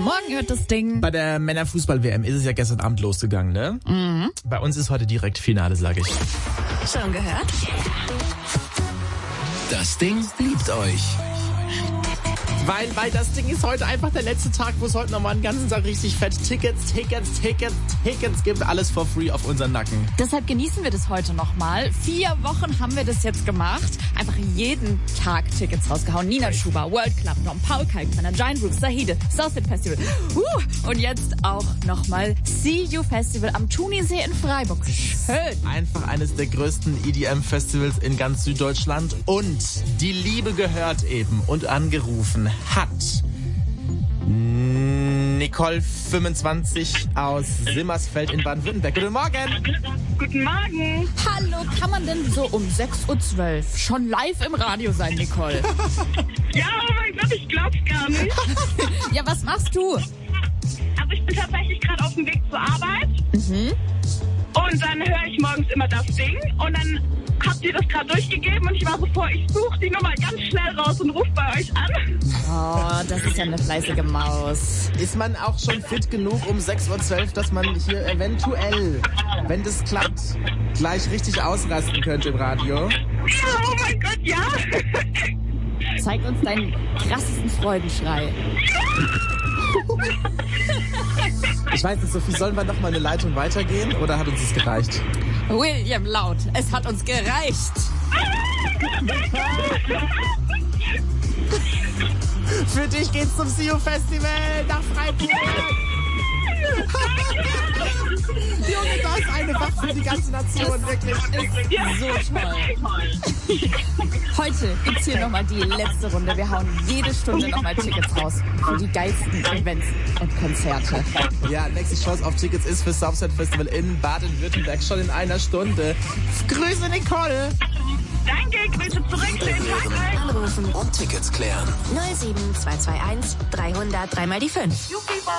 Guten Morgen, hört das Ding. Bei der Männerfußball-WM ist es ja gestern Abend losgegangen, ne? Mhm. Bei uns ist heute direkt Finale, sage ich. Schon gehört? Das Ding liebt euch. Weil das Ding ist heute einfach der letzte Tag, wo es heute nochmal einen ganzen Tag richtig fett Tickets gibt. Alles for free auf unseren Nacken. Deshalb genießen wir das heute nochmal. 4 Wochen haben wir das jetzt gemacht. Einfach jeden Tag Tickets rausgehauen. Nina Schuber, World Club, Dom, Paul Kalkbrenner, Giant Roots, Zahide, Southside Festival. Und jetzt auch nochmal See You Festival am Thunisee in Freiburg. Schön. Einfach eines der größten EDM-Festivals in ganz Süddeutschland. Und die Liebe gehört eben und angerufen hat Nicole 25 aus Simmersfeld in Baden-Württemberg. Guten Morgen. Guten Morgen. Hallo, kann man denn so um 6:12 Uhr schon live im Radio sein, Nicole? Ja, oh mein Gott, ich glaub's gar nicht. Ja, was machst du? Also ich bin tatsächlich gerade auf dem Weg zur Arbeit. Mhm. Und dann höre ich morgens immer das Ding. Und dann habt ihr das gerade durchgegeben und ich war so vor, ich suche die Nummer ganz schnell raus und rufe bei euch an. Oh, das ist ja eine fleißige Maus. Ist man auch schon fit genug um 6:12 Uhr, dass man hier eventuell, wenn das klappt, gleich richtig ausrasten könnte im Radio? Oh mein Gott, ja. Zeig uns deinen krassesten Freudenschrei. Ich weiß nicht, Sophie, sollen wir noch mal eine Leitung weitergehen oder hat uns das gereicht? William Laut, es hat uns gereicht. Für dich geht's zum See You Festival nach Freiburg. Junge, das ist eine Waffe für die ganze Nation, wirklich. So toll. Heute gibt's hier nochmal die letzte Runde. Wir hauen jede Stunde nochmal Tickets raus für die geilsten Events und Konzerte. Ja, nächste Chance auf Tickets ist für Southside Festival in Baden-Württemberg schon in einer Stunde. Grüße, Nicole. Danke, Grüße zurück. Schönen Tag euch. Anrufen und Tickets klären. 07221 300 3 mal die 5.